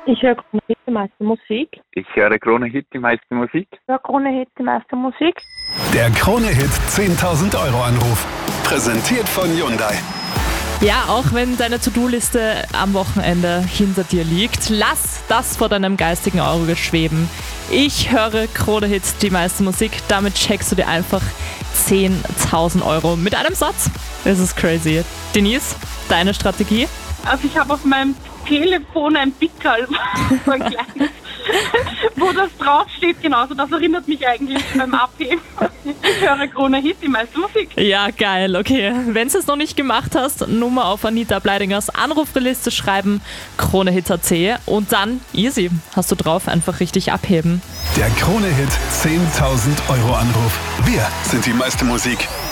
Ich höre Krone Hit, die meiste Musik. Ich höre Krone Hit, die meiste Musik. Ich höre Krone Hit, die meiste Musik. Der Krone Hit 10.000 Euro Anruf. Präsentiert von Hyundai. Ja, auch wenn deine To-Do-Liste am Wochenende hinter dir liegt, lass das vor deinem geistigen Auge schweben. Ich höre Krone Hit, die meiste Musik. Damit checkst du dir einfach 10.000 Euro mit einem Satz. Das ist crazy. Denise, deine Strategie? Also ich habe auf meinem Telefon ein Pickerl, so ein kleines, wo das draufsteht, genauso. Das erinnert mich eigentlich beim Abheben. Ich höre Krone Hit, die meiste Musik. Ja, geil, okay. Wenn du es noch nicht gemacht hast, Nummer auf Anita Bleidingers Anrufliste schreiben, Krone Hit AT und dann easy. Hast du drauf, einfach richtig abheben. Der Krone Hit 10.000 Euro Anruf. Wir sind die meiste Musik.